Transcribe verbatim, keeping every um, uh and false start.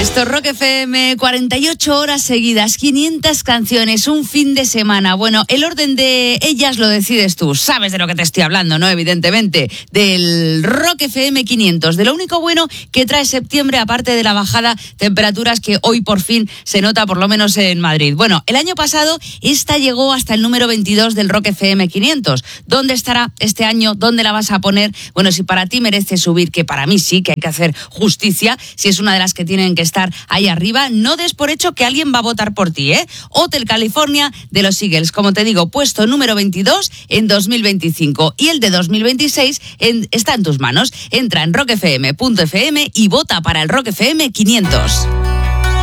Esto es Rock F M, cuarenta y ocho horas seguidas, quinientas canciones, un fin de semana. Bueno, el orden de ellas lo decides tú. Sabes de lo que te estoy hablando, ¿no? Evidentemente, del Rock F M quinientos. De lo único bueno que trae septiembre, aparte de la bajada temperaturas que hoy por fin se nota, por lo menos en Madrid. Bueno, el año pasado esta llegó hasta el número veintidós del Rock F M quinientos. ¿Dónde estará este año? ¿Dónde la vas a poner? Bueno, si para ti merece subir, que para mí sí, que hay que hacer justicia, si es una de las que tienen que estar ahí arriba, no des por hecho que alguien va a votar por ti, ¿eh? Hotel California de los Eagles, como te digo, puesto número veintidós en dos mil veinticinco, y el de dos mil veintiséis en, está en tus manos. Entra en rock f m punto f m y vota para el Rock F M quinientos.